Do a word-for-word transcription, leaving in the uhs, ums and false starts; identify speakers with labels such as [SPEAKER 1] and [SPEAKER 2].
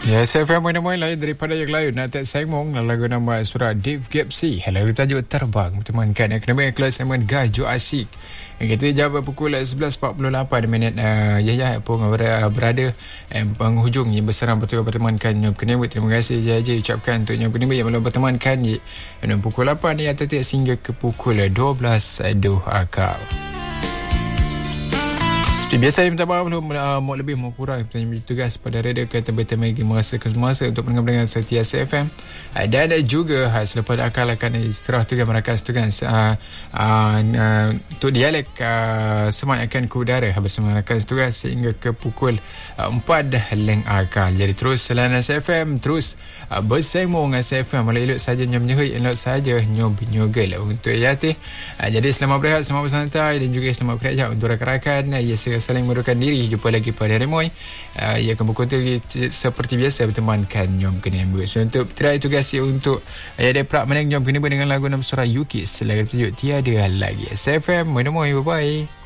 [SPEAKER 1] Ya, saya F M mana-mana lain daripada yang lain. Nanti saya ngomong lagu nama surat Dave Gapsi. Lagu tajuk Terbang. Teman-teman, yang kena kelas segmen Gaju Asyik. Yang kita jawab pukul sebelas empat puluh lapan minit. Uh, ya, ya, pun berada eh, penghujung yang berserang betul bertemankan Nyop Kenewit. Terima kasih Jaja ucapkan untuk Nyop Kenewit yang belum bertemankan di pukul lapan ya, tetik sehingga ke pukul dua belas Aduh Akal. Seperti biasa, minta maaf belum uh, mau lebih mau kurang tugas pada radio kereta bertemu lagi merasa semasa untuk pendengar-pendengar setia F M. Uh, dan juga uh, selepas akal akan istirahat tugas merakas tugas uh, uh, uh, untuk dialek uh, semak akan ke udara bersama rakan tugas sehingga ke pukul uh, empat leng akal. Jadi terus selain S F M, terus uh, bersama dengan S F M. Malah elok saja nyom nyeri, elok saja nyob nyogel untuk yati. Uh, jadi selamat berehat, selamat bersantai dan juga selamat bekerja untuk rakan-rakan. Uh, ya, saling merukan diri. Jumpa lagi pada hari Moy. Uh, ia akan berkontul seperti biasa bertemankan Nyom Kenembut. So, untuk try tugas ia untuk uh, ada prak menang Nyom Kenembut dengan lagu nama surah Yukis. Lagu tajuk Tiada Lagi. S F M, Moy Moy, bye-bye.